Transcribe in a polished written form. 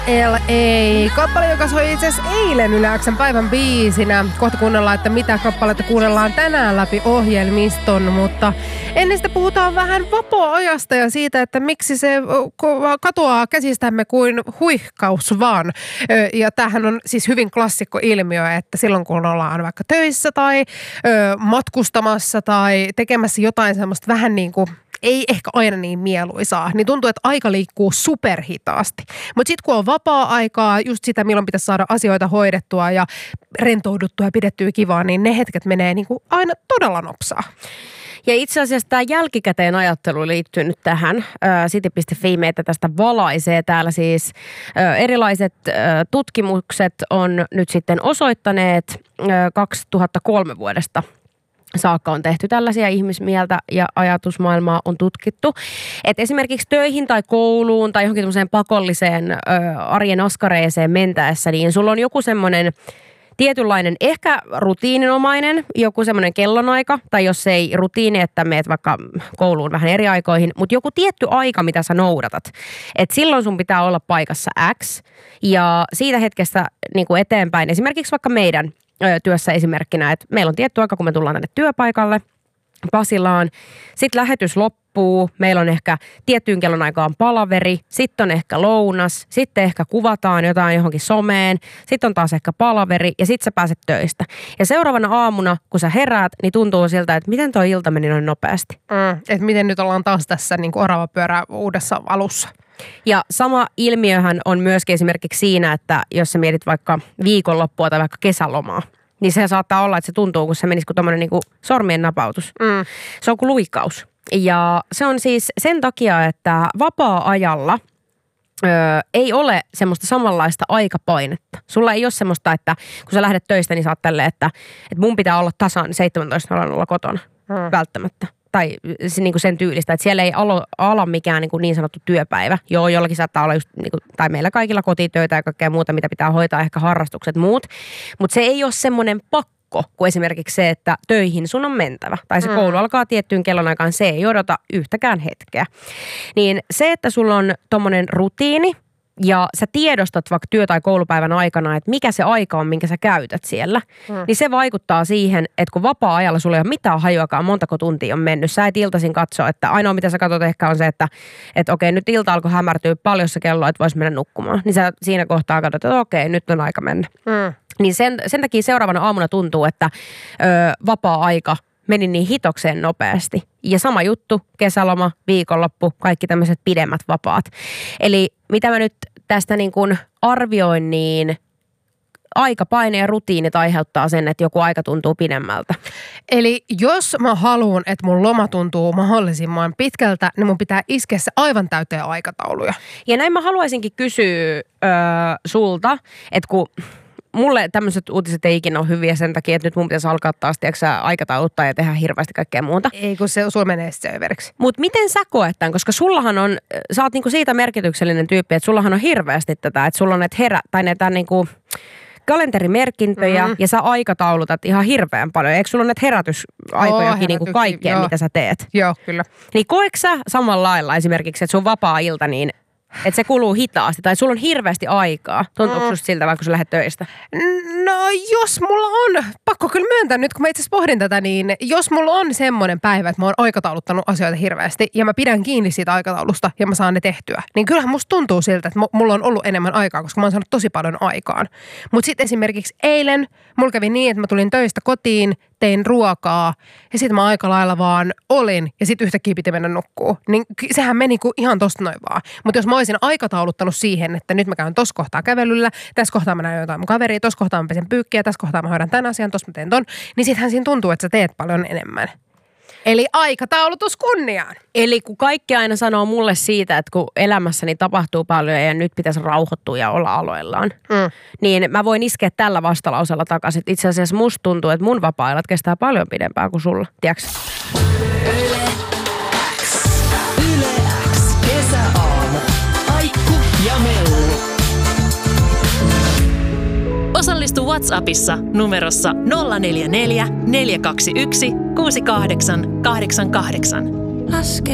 L.A. Kappale, joka soi itse asiassa eilen Yle X:n päivän biisinä. Kohta kuunnellaan, että mitä kappaletta kuunnellaan tänään läpi ohjelmiston, mutta ennen sitä puhutaan vähän vapaa-ajasta ja siitä, että miksi se katoaa käsistämme kuin huihkaus vaan. Ja tämähän on siis hyvin klassikko ilmiö, että silloin kun ollaan vaikka töissä tai matkustamassa tai tekemässä jotain semmoista vähän niin kuin ei ehkä aina niin mieluisaa, niin tuntuu, että aika liikkuu superhitaasti. Mutta sitten kun on vapaa-aikaa, just sitä, milloin pitäisi saada asioita hoidettua ja rentouduttua ja pidettyä kivaa, niin ne hetket menee niin kuin aina todella nopsaa. Ja itse asiassa tämä jälkikäteen ajattelu liittyy nyt tähän. City.fi meitä tästä valaisee. Täällä siis erilaiset tutkimukset on nyt sitten osoittaneet 2003 vuodesta saakka on tehty tällaisia ihmismieltä ja ajatusmaailmaa on tutkittu. Että esimerkiksi töihin tai kouluun tai johonkin tämmöiseen pakolliseen arjen askareeseen mentäessä, niin sulla on joku semmoinen tietynlainen ehkä rutiininomainen, joku semmoinen kellonaika, tai jos ei rutiini, että meet vaikka kouluun vähän eri aikoihin, mutta joku tietty aika, mitä sä noudatat. Että silloin sun pitää olla paikassa X, ja siitä hetkestä niin kuin eteenpäin, esimerkiksi vaikka meidän työssä esimerkkinä, että meillä on tietty aika, kun me tullaan tänne työpaikalle Pasilaan. Sitten lähetys loppuu, meillä on ehkä tiettyyn kellonaikaan palaveri, sitten on ehkä lounas, sitten ehkä kuvataan jotain johonkin someen, sitten on taas ehkä palaveri ja sitten sä pääset töistä. Ja seuraavana aamuna, kun sä heräät, niin tuntuu siltä, että miten toi ilta meni noin nopeasti. Että miten nyt ollaan taas tässä niin kuin oravapyörä uudessa alussa. Ja sama ilmiöhän on myöskin esimerkiksi siinä, että jos sä mietit vaikka viikonloppua tai vaikka kesälomaa, niin se saattaa olla, että se tuntuu, kun se menisi kuin tommoinen niin kuin sormien napautus. Se on kuin luikkaus. Ja se on siis sen takia, että vapaa-ajalla ei ole semmoista samanlaista aikapainetta. Sulla ei ole semmoista, että kun sä lähdet töistä, niin sä oot tälleen, että mun pitää olla tasan 17.00 kotona välttämättä. Tai niin kuin sen tyylistä, että siellä ei ala mikään niin sanottu työpäivä. Joo, jollakin saattaa olla just, niin kuin, tai meillä kaikilla kotitöitä ja kaikkea muuta, mitä pitää hoitaa, ehkä harrastukset muut. Mutta se ei ole semmoinen pakko, kuin esimerkiksi se, että töihin sun on mentävä. Tai se koulu alkaa tiettyyn kellonaikaan, se ei odota yhtäkään hetkeä. Niin se, että sulla on tommonen rutiini, ja sä tiedostat vaikka työ- tai koulupäivän aikana, että mikä se aika on, minkä sä käytät siellä, niin se vaikuttaa siihen, että kun vapaa-ajalla sulla ei ole mitään hajuakaan, montako tuntia on mennyt. Sä et iltaisin katso, että ainoa mitä sä katsot ehkä on se, että okei, nyt ilta alkoi hämärtyä paljon se kello, että vois mennä nukkumaan. Niin sä siinä kohtaa katsot, että okei, nyt on aika mennä. Niin sen takia seuraavana aamuna tuntuu, että vapaa-aika meni niin hitokseen nopeasti. Ja sama juttu, kesäloma, viikonloppu, kaikki tämmöiset pidemmät vapaat. Eli mitä mä nyt tästä niin kuin arvioin, niin aikapaine ja rutiinit aiheuttaa sen, että joku aika tuntuu pidemmältä. Eli jos mä haluan, että mun loma tuntuu mahdollisimman pitkältä, niin mun pitää iskeä se aivan täyteen aikatauluja. Ja näin mä haluaisinkin kysyä sulta, että kun mulle tämmöiset uutiset ei ikinä ole hyviä sen takia, että nyt mun pitäisi alkaa taas aikatauluttaa ja tehdä hirveästi kaikkea muuta. Ei, kun se sulla menee sitten överiksi. Mutta miten sä koet tämän? Koska sullahan on, sä oot niinku siitä merkityksellinen tyyppi, että sullahan on hirveästi tätä, että sulla on näitä niinku kalenterimerkintöjä ja sä aikataulutat ihan hirveän paljon. Eikö sulla ole näitä herätysaikojakin niinku kaikkeen, mitä sä teet? Joo, kyllä. Niin koetko sä samalla lailla esimerkiksi, että sun vapaa-ilta niin että se kuluu hitaasti tai sulla on hirveästi aikaa. Tuntuuko susta siltä, vaikka sä lähdet töistä? No jos mulla on, pakko kyllä myöntää nyt, kun mä itse asiassa pohdin tätä, niin jos mulla on semmoinen päivä, että mä oon aikatauluttanut asioita hirveästi ja mä pidän kiinni siitä aikataulusta ja mä saan ne tehtyä, niin kyllähän musta tuntuu siltä, että mulla on ollut enemmän aikaa, koska mä oon saanut tosi paljon aikaan. Mutta sitten esimerkiksi eilen mulla kävi niin, että mä tulin töistä kotiin, tein ruokaa ja sitten mä aika lailla vaan olin ja sitten yhtäkkiä piti mennä nukkuu. Niin sehän meni ihan tosta noin vaan. Mutta jos mä olisin aikatauluttanut siihen, että nyt mä käyn tossa kohtaa kävelyllä, tässä kohtaa mä näen jotain mun kaveria, tossa kohtaa mä pesen pyykkiä, tässä kohtaa mä hoidan tämän asian, tossa mä teen ton, niin sittenhän siinä tuntuu, että sä teet paljon enemmän. Eli aikataulutus kunniaan. Eli kun kaikki aina sanoo mulle siitä, että kun elämässäni tapahtuu paljon ja nyt pitäisi rauhoittua ja olla aloillaan, niin mä voin iskeä tällä vastalausella takaisin. Itse asiassa musta tuntuu, että mun vapaa-ajat kestää paljon pidempään kuin sulla. Tiedätkö? Yle X, kesäaamo. Aikku ja Mellu. Osallistu WhatsAppissa numerossa 044 421 6888.